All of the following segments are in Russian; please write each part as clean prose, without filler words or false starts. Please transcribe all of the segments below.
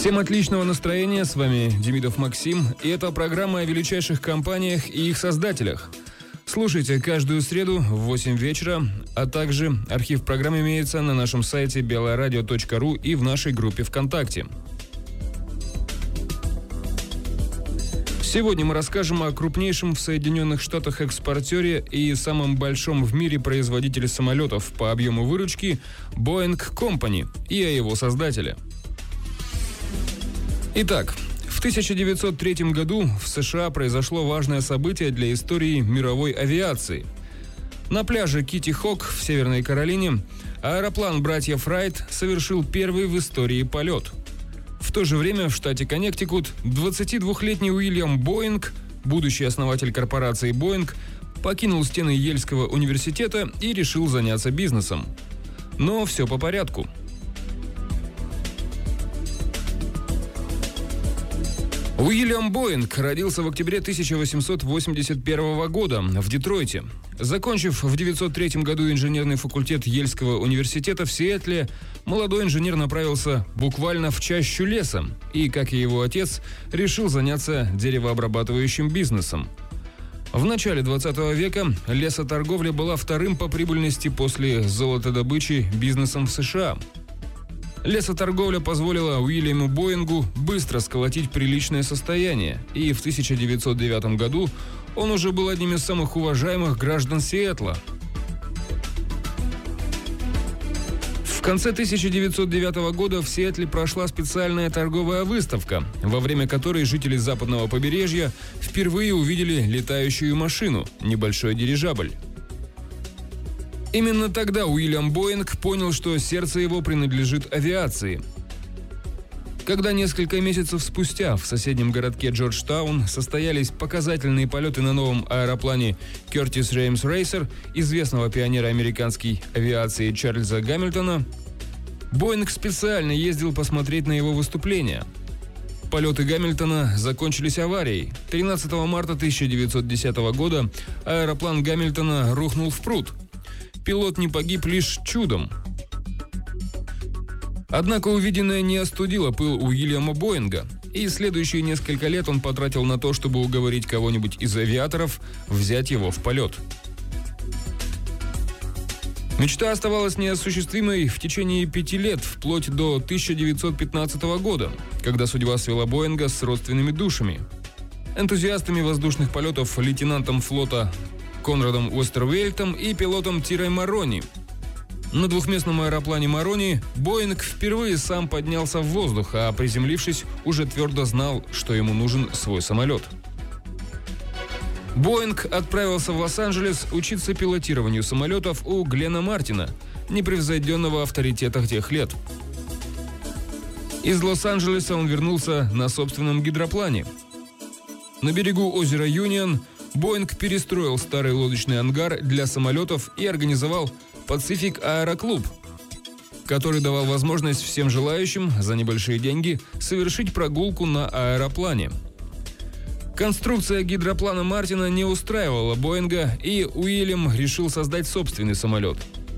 Всем отличного настроения, с вами Демидов Максим, и это программа о величайших компаниях и их создателях. Слушайте каждую среду в 8 вечера, а также архив программы имеется на нашем сайте beloradio.ru и в нашей группе ВКонтакте. Сегодня мы расскажем о крупнейшем в Соединенных Штатах экспортере и самом большом в мире производителе самолетов по объему выручки Boeing Company и о его создателе. Итак, в 1903 году в США произошло важное событие для истории мировой авиации. На пляже Китти-Хок в Северной Каролине аэроплан братьев Райт совершил первый в истории полет. В то же время в штате Коннектикут 22-летний Уильям Боинг, будущий основатель корпорации Boeing, покинул стены Ельского университета и решил заняться бизнесом. Но все по порядку. Уильям Боинг родился в октябре 1881 года в Детройте. Закончив в 1903 году инженерный факультет Ельского университета в Сиэтле, молодой инженер направился буквально в чащу леса и, как и его отец, решил заняться деревообрабатывающим бизнесом. В начале 20 века лесоторговля была вторым по прибыльности после золотодобычи бизнесом в США. Лесоторговля позволила Уильяму Боингу быстро сколотить приличное состояние, и в 1909 году он уже был одним из самых уважаемых граждан Сиэтла. В конце 1909 года в Сиэтле прошла специальная торговая выставка, во время которой жители западного побережья впервые увидели летающую машину – небольшой дирижабль. Именно тогда Уильям Боинг понял, что сердце его принадлежит авиации. Когда несколько месяцев спустя в соседнем городке Джорджтаун состоялись показательные полеты на новом аэроплане Curtiss Rhames Racer, известного пионера американской авиации Чарльза Гамильтона, Боинг специально ездил посмотреть на его выступления. Полеты Гамильтона закончились аварией. 13 марта 1910 года аэроплан Гамильтона рухнул в пруд. Пилот не погиб лишь чудом. Однако увиденное не остудило пыл Уильяма Боинга, и следующие несколько лет он потратил на то, чтобы уговорить кого-нибудь из авиаторов взять его в полет. Мечта оставалась неосуществимой в течение 5 лет, вплоть до 1915 года, когда судьба свела Боинга с родственными душами. Энтузиастами воздушных полетов лейтенантом флота Конрадом Уэстервейльтом и пилотом Тирой Марони. На двухместном аэроплане Марони Боинг впервые сам поднялся в воздух, а приземлившись, уже твердо знал, что ему нужен свой самолет. Боинг отправился в Лос-Анджелес учиться пилотированию самолетов у Глена Мартина, непревзойденного авторитета тех лет. Из Лос-Анджелеса он вернулся на собственном гидроплане. На берегу озера Юнион Боинг перестроил старый лодочный ангар для самолетов и организовал Pacific Аэроклуб, который давал возможность всем желающим за небольшие деньги совершить прогулку на аэроплане. Конструкция гидроплана Мартина не устраивала Боинга, и Уильям решил создать собственный самолет.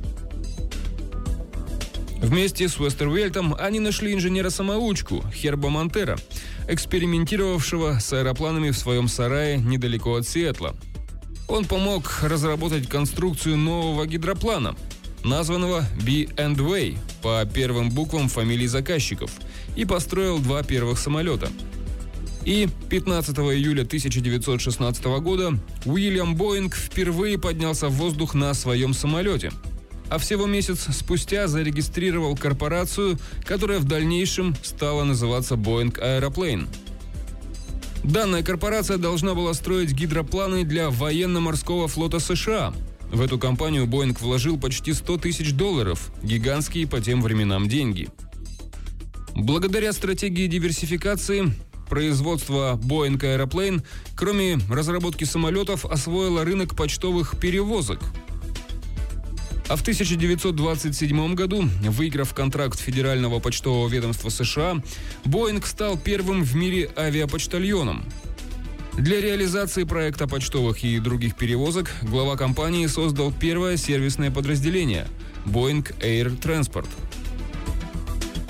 Вместе с Уэстервейльтом они нашли инженера-самоучку Херба Монтера, экспериментировавшего с аэропланами в своем сарае недалеко от Сиэтла. Он помог разработать конструкцию нового гидроплана, названного B&Way по первым буквам фамилий заказчиков, и построил 2 первых самолета. И 15 июля 1916 года Уильям Боинг впервые поднялся в воздух на своем самолете, а всего месяц спустя зарегистрировал корпорацию, которая в дальнейшем стала называться Boeing Airplane. Данная корпорация должна была строить гидропланы для военно-морского флота США. В эту компанию Боинг вложил почти $100 тысяч, гигантские по тем временам деньги. Благодаря стратегии диверсификации, производство Boeing Airplane, кроме разработки самолетов, освоило рынок почтовых перевозок. А в 1927 году, выиграв контракт Федерального почтового ведомства США, Боинг стал первым в мире авиапочтальоном. Для реализации проекта почтовых и других перевозок глава компании создал первое сервисное подразделение – Boeing Air Transport.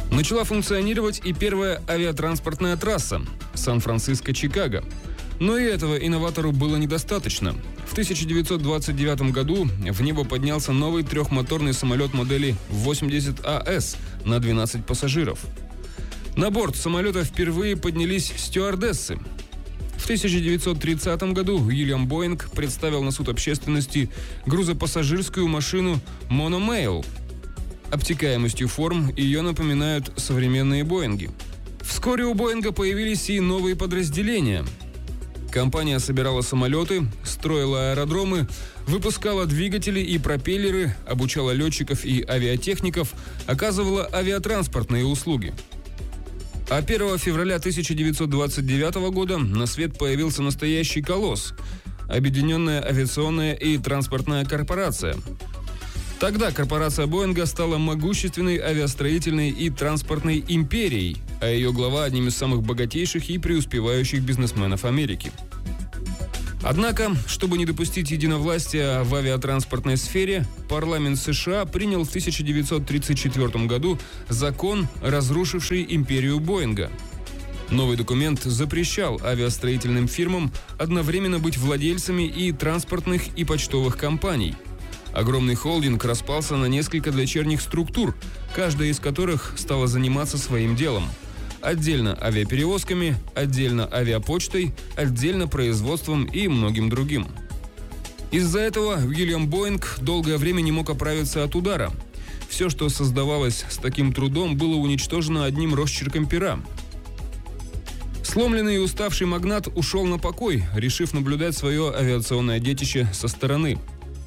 Начала функционировать и первая авиатранспортная трасса Сан-Франциско-Чикаго. Но и этого инноватору было недостаточно. В 1929 году в небо поднялся новый трехмоторный самолет модели 80АС на 12 пассажиров. На борт самолета впервые поднялись стюардессы. В 1930 году Уильям Боинг представил на суд общественности грузопассажирскую машину Monomail. Обтекаемостью форм ее напоминают современные Боинги. Вскоре у Боинга появились и новые подразделения. Компания собирала самолеты, строила аэродромы, выпускала двигатели и пропеллеры, обучала летчиков и авиатехников, оказывала авиатранспортные услуги. А 1 февраля 1929 года на свет появился настоящий колосс – Объединенная авиационная и транспортная корпорация. Тогда корпорация Боинга стала могущественной авиастроительной и транспортной империей, а ее глава – одним из самых богатейших и преуспевающих бизнесменов Америки. Однако, чтобы не допустить единовластия в авиатранспортной сфере, парламент США принял в 1934 году закон, разрушивший империю Боинга. Новый документ запрещал авиастроительным фирмам одновременно быть владельцами и транспортных, и почтовых компаний. Огромный холдинг распался на несколько дочерних структур, каждая из которых стала заниматься своим делом. Отдельно авиаперевозками, отдельно авиапочтой, отдельно производством и многим другим. Из-за этого Уильям Боинг долгое время не мог оправиться от удара. Все, что создавалось с таким трудом, было уничтожено одним росчерком пера. Сломленный и уставший магнат ушел на покой, решив наблюдать свое авиационное детище со стороны.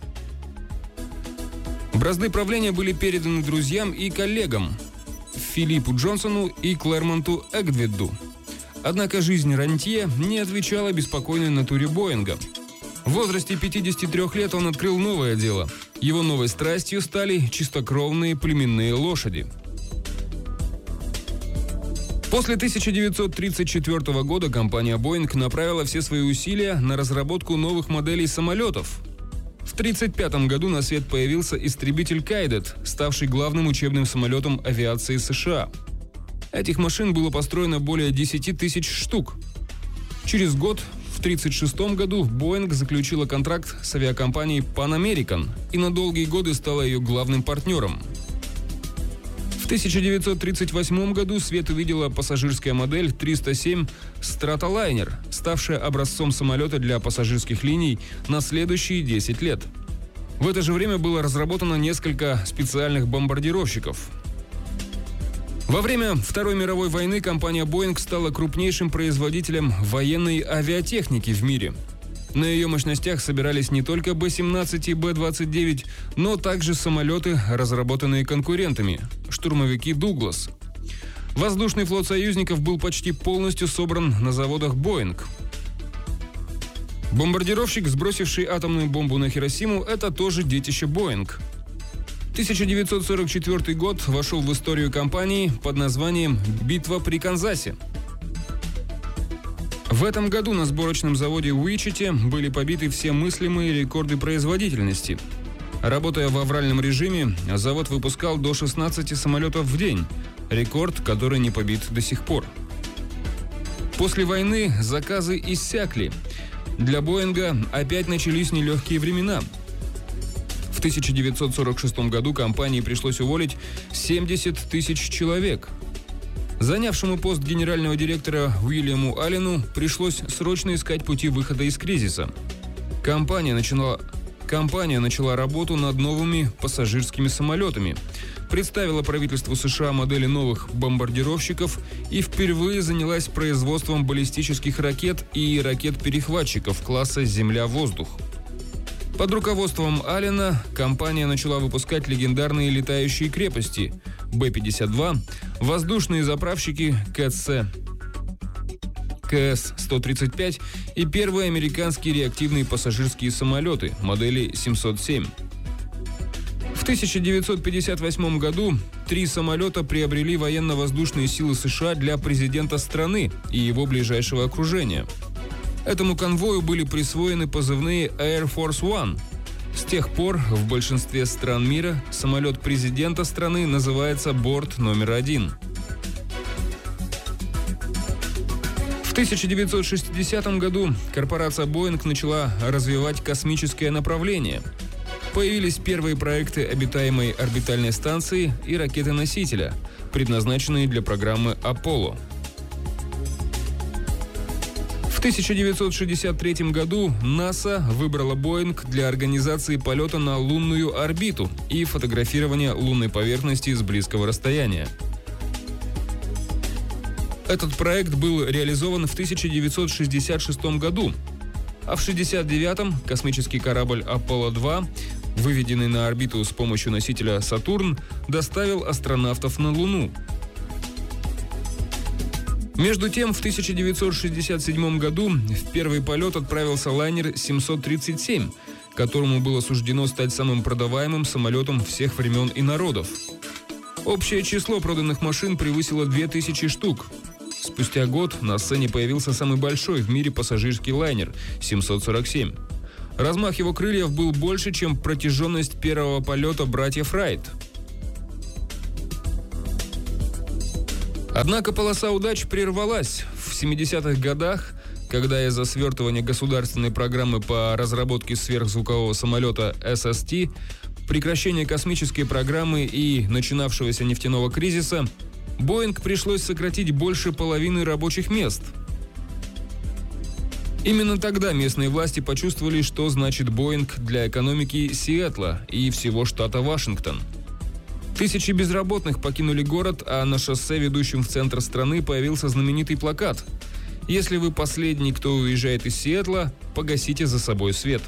Бразды правления были переданы друзьям и коллегам – Филиппу Джонсону и Клэрмонту Эгдвиду. Однако жизнь рантье не отвечала беспокойной натуре Боинга. В возрасте 53 лет он открыл новое дело. Его новой страстью стали чистокровные племенные лошади. После 1934 года компания Боинг направила все свои усилия на разработку новых моделей самолетов. В 1935 году на свет появился истребитель Кайдет, ставший главным учебным самолетом авиации США. Этих машин было построено более 10 тысяч штук. Через год, в 1936 году, Боинг заключила контракт с авиакомпанией Pan American и на долгие годы стала ее главным партнером. В 1938 году свет увидела пассажирская модель 307 Stratoliner, ставшая образцом самолета для пассажирских линий на следующие 10 лет. В это же время было разработано несколько специальных бомбардировщиков. Во время Второй мировой войны компания Boeing стала крупнейшим производителем военной авиатехники в мире. На ее мощностях собирались не только Б-17 и Б-29, но также самолеты, разработанные конкурентами – штурмовики «Дуглас». Воздушный флот союзников был почти полностью собран на заводах Boeing. Бомбардировщик, сбросивший атомную бомбу на Хиросиму, это тоже детище Boeing. 1944 год вошел в историю компании под названием «Битва при Канзасе». В этом году на сборочном заводе в Уичите были побиты все мыслимые рекорды производительности. Работая в авральном режиме, завод выпускал до 16 самолетов в день, рекорд, который не побит до сих пор. После войны заказы иссякли. Для Боинга опять начались нелегкие времена. В 1946 году компании пришлось уволить 70 тысяч человек. Занявшему пост генерального директора Уильяму Аллену пришлось срочно искать пути выхода из кризиса. Компания начала работу над новыми пассажирскими самолетами, представила правительству США модели новых бомбардировщиков и впервые занялась производством баллистических ракет и ракет-перехватчиков класса «Земля-воздух». Под руководством Аллена компания начала выпускать легендарные летающие крепости Б-52, воздушные заправщики КС-135 и первые американские реактивные пассажирские самолеты модели 707. В 1958 году 3 самолета приобрели военно-воздушные силы США для президента страны и его ближайшего окружения. Этому конвою были присвоены позывные Air Force One. С тех пор в большинстве стран мира самолет президента страны называется борт номер 1. В 1960 году корпорация Boeing начала развивать космическое направление. Появились первые проекты обитаемой орбитальной станции и ракеты-носителя, предназначенные для программы «Аполло». В 1963 году НАСА выбрала Boeing для организации полета на лунную орбиту и фотографирования лунной поверхности с близкого расстояния. Этот проект был реализован в 1966 году, а в 1969-м космический корабль «Аполло-2», выведенный на орбиту с помощью носителя «Сатурн», доставил астронавтов на Луну. Между тем, в 1967 году в первый полет отправился лайнер 737, которому было суждено стать самым продаваемым самолетом всех времен и народов. Общее число проданных машин превысило 2000 штук. Спустя год на сцене появился самый большой в мире пассажирский лайнер – 747. Размах его крыльев был больше, чем протяженность первого полета братьев Райт. Однако полоса удач прервалась в 70-х годах, когда из-за свертывания государственной программы по разработке сверхзвукового самолета SST, прекращения космической программы и начинавшегося нефтяного кризиса, Boeing пришлось сократить больше половины рабочих мест. Именно тогда местные власти почувствовали, что значит Boeing для экономики Сиэтла и всего штата Вашингтон. Тысячи безработных покинули город, а на шоссе, ведущем в центр страны, появился знаменитый плакат: «Если вы последний, кто уезжает из Сиэтла, погасите за собой свет».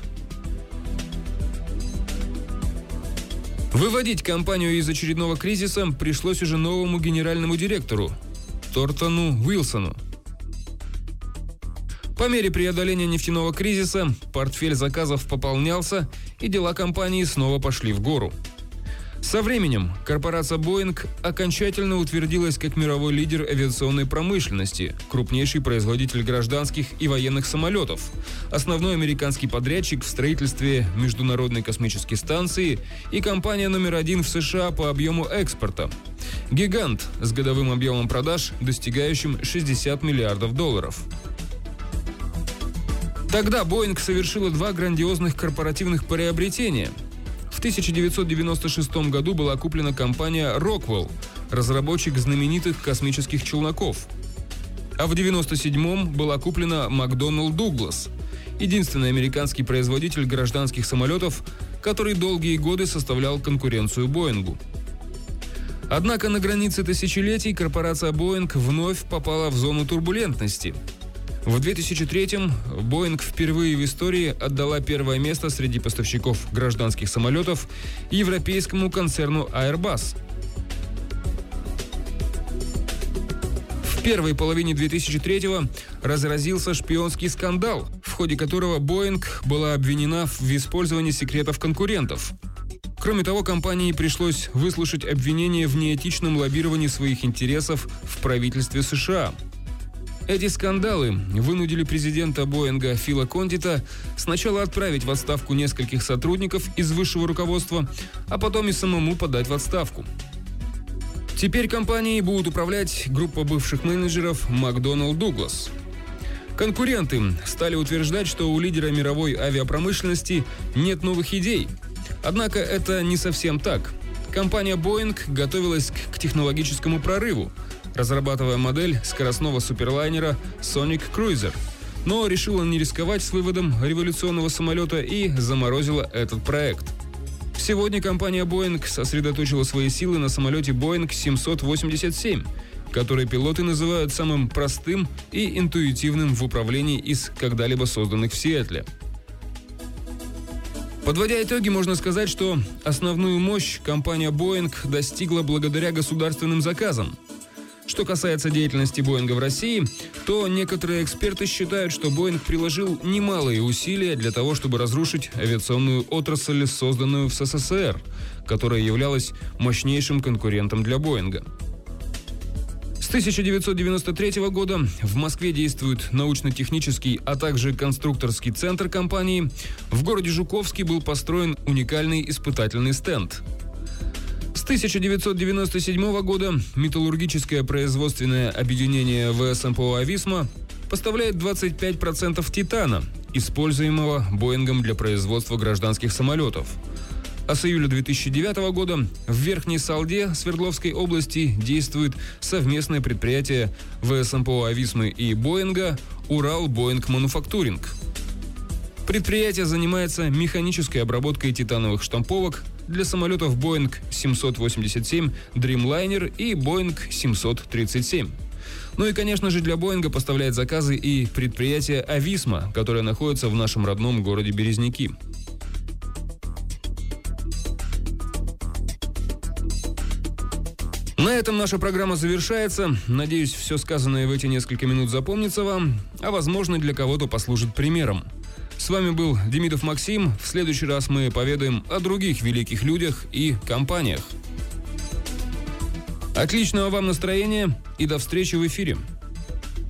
Выводить компанию из очередного кризиса пришлось уже новому генеральному директору Тортону Уилсону. По мере преодоления нефтяного кризиса портфель заказов пополнялся, и дела компании снова пошли в гору. Со временем корпорация Boeing окончательно утвердилась как мировой лидер авиационной промышленности, крупнейший производитель гражданских и военных самолетов, основной американский подрядчик в строительстве Международной космической станции и компания номер 1 в США по объему экспорта. Гигант с годовым объемом продаж, достигающим $60 миллиардов. Тогда Boeing совершила два грандиозных корпоративных приобретения. В 1996 году была куплена компания Rockwell, разработчик знаменитых космических челноков. А в 1997 была куплена McDonnell Douglas, единственный американский производитель гражданских самолетов, который долгие годы составлял конкуренцию Боингу. Однако на границе тысячелетий корпорация Boeing вновь попала в зону турбулентности. В 2003-м Boeing впервые в истории отдала первое место среди поставщиков гражданских самолетов европейскому концерну Airbus. В первой половине 2003-го разразился шпионский скандал, в ходе которого Boeing была обвинена в использовании секретов конкурентов. Кроме того, компании пришлось выслушать обвинения в неэтичном лоббировании своих интересов в правительстве США. Эти скандалы вынудили президента Боинга Фила Кондита сначала отправить в отставку нескольких сотрудников из высшего руководства, а потом и самому подать в отставку. Теперь компанией будут управлять группа бывших менеджеров McDonnell Douglas. Конкуренты стали утверждать, что у лидера мировой авиапромышленности нет новых идей. Однако это не совсем так. Компания Boeing готовилась к технологическому прорыву, разрабатывая модель скоростного суперлайнера Sonic Cruiser, но решила не рисковать с выводом революционного самолета и заморозила этот проект. Сегодня компания Boeing сосредоточила свои силы на самолете Boeing 787, который пилоты называют самым простым и интуитивным в управлении из когда-либо созданных в Сиэтле. Подводя итоги, можно сказать, что основную мощь компания Boeing достигла благодаря государственным заказам. Что касается деятельности Боинга в России, то некоторые эксперты считают, что Боинг приложил немалые усилия для того, чтобы разрушить авиационную отрасль, созданную в СССР, которая являлась мощнейшим конкурентом для Боинга. С 1993 года в Москве действует научно-технический, а также конструкторский центр компании. В городе Жуковский был построен уникальный испытательный стенд. С 1997 года металлургическое производственное объединение ВСМПО «Ависма» поставляет 25% титана, используемого Боингом для производства гражданских самолетов. А с июля 2009 года в Верхней Салде Свердловской области действует совместное предприятие ВСМПО «Ависмы» и Боинга «Урал Боинг Мануфактуринг». Предприятие занимается механической обработкой титановых штамповок для самолетов Boeing 787 Dreamliner и Boeing 737. Ну и, конечно же, для Боинга поставляет заказы и предприятие «Ависма», которое находится в нашем родном городе Березники. На этом наша программа завершается. Надеюсь, все сказанное в эти несколько минут запомнится вам, а возможно, для кого-то послужит примером. С вами был Демидов Максим. В следующий раз мы поведаем о других великих людях и компаниях. Отличного вам настроения и до встречи в эфире.